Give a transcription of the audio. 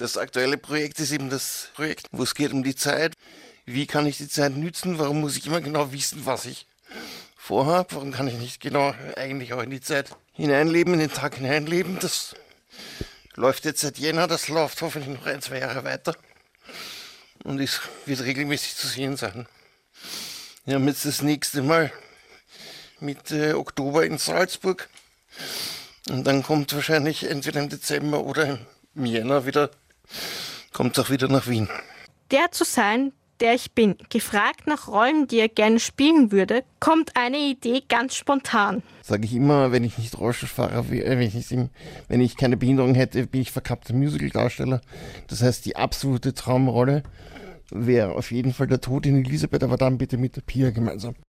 Das aktuelle Projekt ist eben das Projekt, wo es geht um die Zeit. Wie kann ich die Zeit nützen? Warum muss ich immer genau wissen, was ich vorhabe? Warum kann ich nicht genau eigentlich auch in die Zeit hineinleben, in den Tag hineinleben? Das läuft jetzt seit Jänner, das läuft hoffentlich noch 1-2 Jahre weiter und wird regelmäßig zu sehen sein. Wir haben jetzt das nächste Mal Mitte Oktober in Salzburg und dann kommt wahrscheinlich entweder im Dezember oder im Jänner wieder, kommt es auch wieder nach Wien. Der zu sein, der ich bin, gefragt nach Rollen, die er gerne spielen würde, kommt eine Idee ganz spontan. Sage ich immer, wenn ich nicht Rollstuhlfahrer wäre, wenn ich keine Behinderung hätte, bin ich verkappter Musical-Darsteller. Das heißt, die absolute Traumrolle wäre auf jeden Fall der Tod in Elisabeth, aber dann bitte mit der Pia gemeinsam.